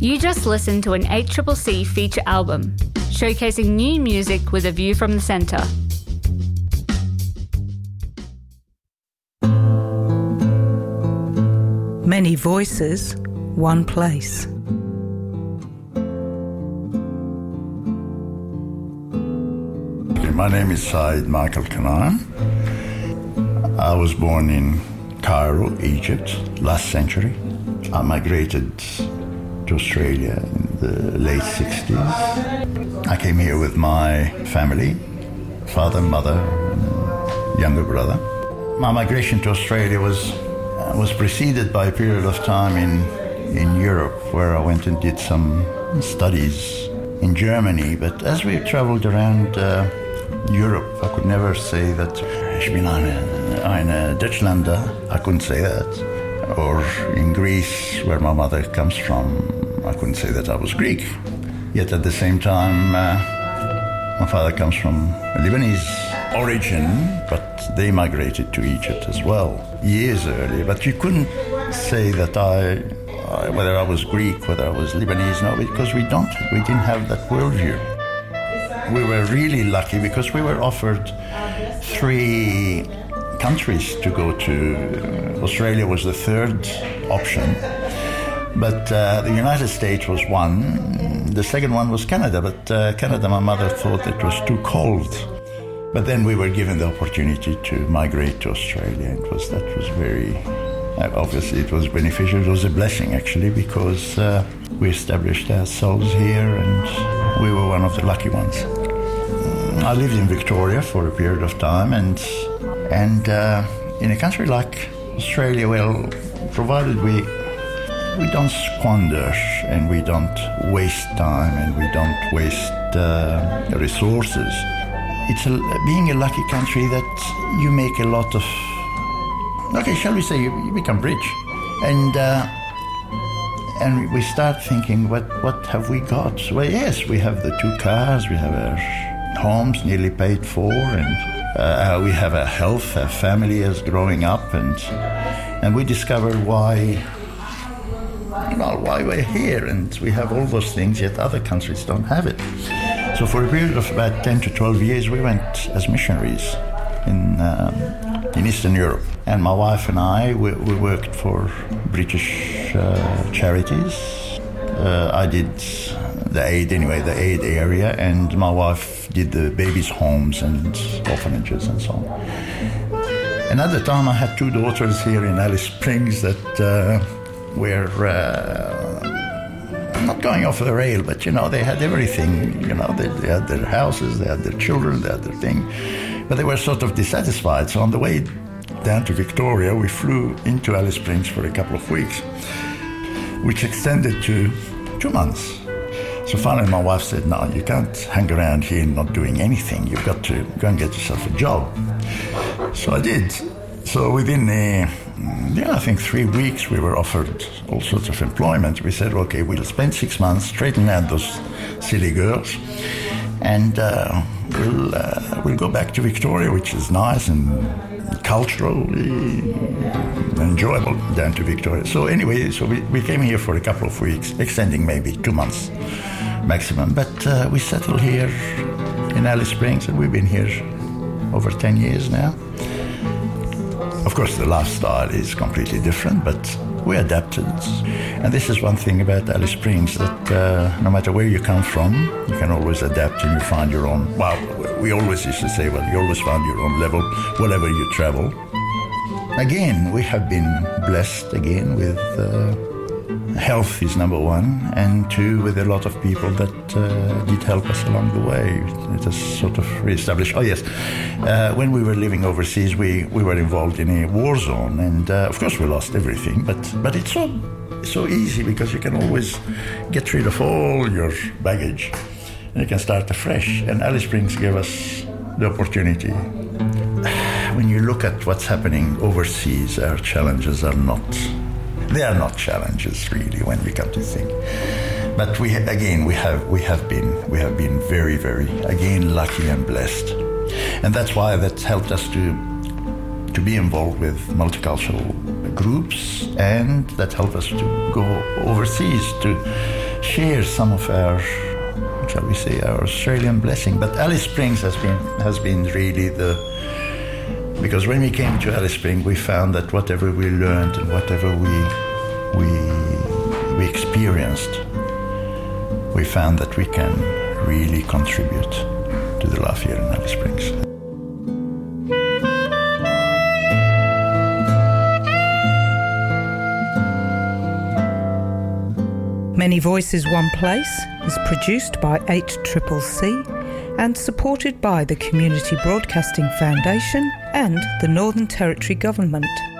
You just listened to an 8CCC feature album, showcasing new music with a view from the centre. Many voices, one place. My name is Said Michael Kanaan. I was born in Cairo, Egypt, last century. I migrated to Australia in the late 60s. I came here with my family, father, mother, and younger brother. My migration to Australia was preceded by a period of time in Europe, where I went and did some studies in Germany. But as we traveled around Europe, I could never say that ich bin eine Deutschlander. I couldn't say that. Or in Greece, where my mother comes from, I couldn't say that I was Greek. Yet at the same time, my father comes from Lebanese origin, but they migrated to Egypt as well, years earlier. But you couldn't say that whether I was Greek, whether I was Lebanese, no, because we didn't have that worldview. We were really lucky because we were offered 3 countries to go to. Australia was the 3rd option, but the United States was one. The second one was Canada, but Canada, my mother thought it was too cold. But then we were given the opportunity to migrate to Australia. That was very, obviously it was beneficial. It was a blessing actually, because we established ourselves here and we were one of the lucky ones. I lived in Victoria for a period of time, and in a country like Australia, well, provided we don't squander and we don't waste time and we don't waste resources. It's being a lucky country that you make a lot of, okay, shall we say you become rich, and we start thinking, what have we got? Well, yes, we have the 2 cars, we have our homes nearly paid for, and we have our health, our family is growing up, and we discover why we're here, and we have all those things, yet other countries don't have it. So for a period of about 10 to 12 years, we went as missionaries in Eastern Europe. And my wife and I, we worked for British charities. I did the aid area, and my wife did the babies' homes and orphanages and so on. And at the time, I had 2 daughters here in Alice Springs that were not going off the rail, but, they had everything. They had their houses, they had their children, they had their thing. But they were sort of dissatisfied. So on the way down to Victoria, we flew into Alice Springs for a couple of weeks, which extended to 2 months. So finally my wife said, no, you can't hang around here not doing anything. You've got to go and get yourself a job. So I did. So within I think 3 weeks, we were offered all sorts of employment. We said, okay, we'll spend 6 months straightening out those silly girls, and we'll go back to Victoria, which is nice and culturally enjoyable down to Victoria. So anyway, we came here for a couple of weeks, extending maybe 2 months maximum. But we settled here in Alice Springs, and we've been here over 10 years now. Of course, the lifestyle is completely different, but we adapted. And this is one thing about Alice Springs, that no matter where you come from, you can always adapt and you find your own, well, we always used to say, well, you always find your own level wherever you travel. Again, we have been blessed again with health is number 1, and 2, with a lot of people that did help us along the way. It has sort of reestablished. Oh yes, when we were living overseas, we were involved in a war zone, and of course we lost everything. But it's so easy, because you can always get rid of all your baggage, and you can start afresh. And Alice Springs gave us the opportunity. When you look at what's happening overseas, our challenges are not. They are not challenges really when we come to think. But we have been very, very again lucky and blessed, and that's why that helped us to be involved with multicultural groups, and that helped us to go overseas to share some of our, shall we say, our Australian blessing. But Alice Springs has been really because when we came to Alice Springs, we found that whatever we learned and whatever we experienced, we found that we can really contribute to the life here in Alice Springs. Many Voices One Place is produced by 8CCC and supported by the Community Broadcasting Foundation and the Northern Territory Government.